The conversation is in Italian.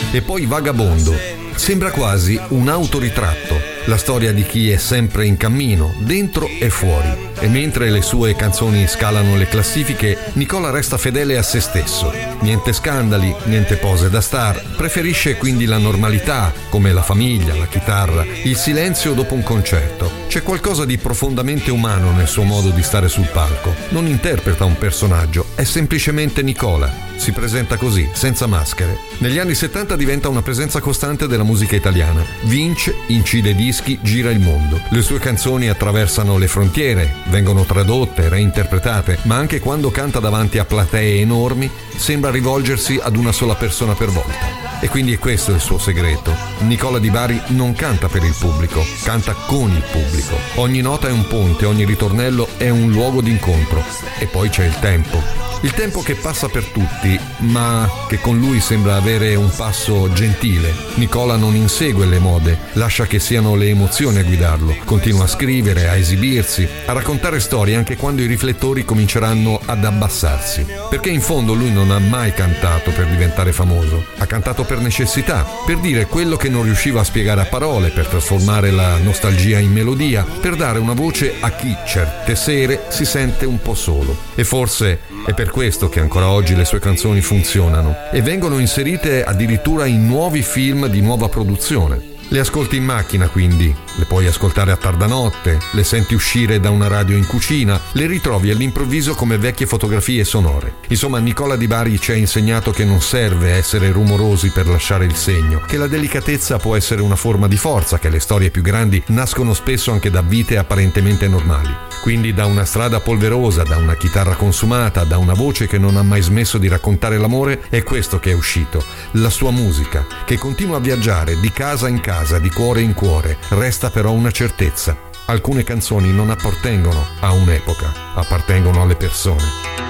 E poi Vagabondo. Sembra quasi un autoritratto, la storia di chi è sempre in cammino, dentro e fuori. E mentre le sue canzoni scalano le classifiche, Nicola resta fedele a se stesso. Niente scandali, niente pose da star, preferisce quindi la normalità, come la famiglia, la chitarra, il silenzio dopo un concerto. C'è qualcosa di profondamente umano nel suo modo di stare sul palco. Non interpreta un personaggio, è semplicemente Nicola. Si presenta così, senza maschere. Negli anni 70 diventa una presenza costante della musica italiana. Vince, incide dischi, gira il mondo. Le sue canzoni attraversano le frontiere, vengono tradotte, reinterpretate, ma anche quando canta davanti a platee enormi, sembra rivolgersi ad una sola persona per volta. E quindi è questo il suo segreto. Nicola Di Bari non canta per il pubblico, canta con il pubblico. Ogni nota è un ponte, ogni ritornello è un luogo d'incontro. E poi c'è il tempo. Il tempo che passa per tutti, ma che con lui sembra avere un passo gentile. Nicola non insegue le mode, lascia che siano le emozioni a guidarlo. Continua a scrivere, a esibirsi, a raccontare storie anche quando i riflettori cominceranno ad abbassarsi. Perché in fondo lui non ha mai cantato per diventare famoso. Ha cantato per necessità, per dire quello che non riusciva a spiegare a parole, per trasformare la nostalgia in melodia, per dare una voce a chi certe sere si sente un po' solo. E forse è per questo che ancora oggi le sue canzoni funzionano e vengono inserite addirittura in nuovi film di nuova produzione. Le ascolti in macchina, quindi, le puoi ascoltare a tarda notte, le senti uscire da una radio in cucina, le ritrovi all'improvviso come vecchie fotografie sonore. Insomma, Nicola Di Bari ci ha insegnato che non serve essere rumorosi per lasciare il segno, che la delicatezza può essere una forma di forza, che le storie più grandi nascono spesso anche da vite apparentemente normali. Quindi da una strada polverosa, da una chitarra consumata, da una voce che non ha mai smesso di raccontare l'amore, è questo che è uscito, la sua musica, che continua a viaggiare di casa in casa, di cuore in cuore. Resta però una certezza: alcune canzoni non appartengono a un'epoca, appartengono alle persone.